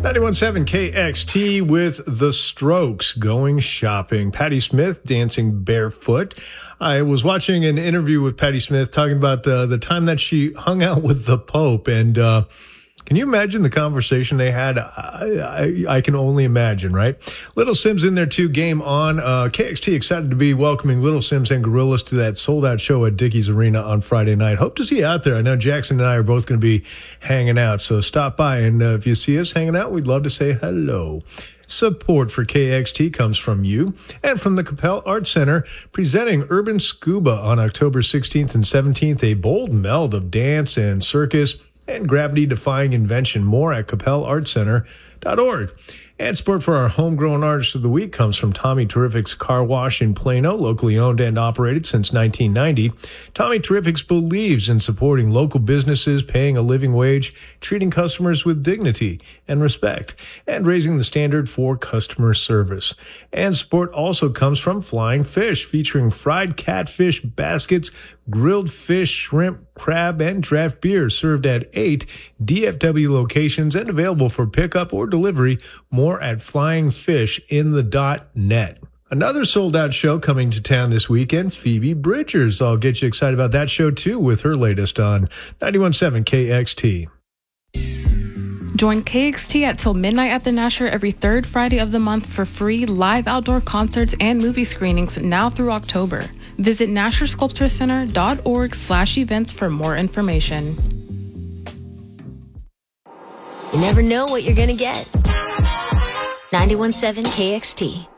91.7 KXT with The Strokes going shopping. Patti Smith dancing barefoot. I was watching an interview with Patti Smith talking about the time that she hung out with the Pope. And can you imagine the conversation they had? I can only imagine, right? Little Simz in there too. Game on. KXT excited to be welcoming Little Simz and Gorillaz to that sold-out show at Dickies Arena on Friday night. Hope to see you out there. I know Jackson and I are both going to be hanging out, so stop by. And if you see us hanging out, we'd love to say hello. Support for KXT comes from you and from the Capel Art Center, presenting Urban Scuba on October 16th and 17th, a bold meld of dance and circus and gravity-defying invention. More at capelartcenter.org. And support for our homegrown artist of the week comes from Tommy Terrific's Car Wash in Plano, locally owned and operated since 1990. Tommy Terrific's believes in supporting local businesses, paying a living wage, treating customers with dignity and respect, and raising the standard for customer service. And support also comes from Flying Fish, featuring fried catfish baskets, grilled fish, shrimp, crab, and draft beer, served at 8 DFW locations and available for pickup or delivery. More at flyingfishinThe.net. Another sold-out show coming to town this weekend, Phoebe Bridgers. I'll get you excited about that show, too, with her latest on 91.7 KXT. Join KXT at till midnight at the Nasher every third Friday of the month for free live outdoor concerts and movie screenings now through October. Visit NasherSculptureCenter.org/events for more information. You never know what you're going to get. 91.7 KXT.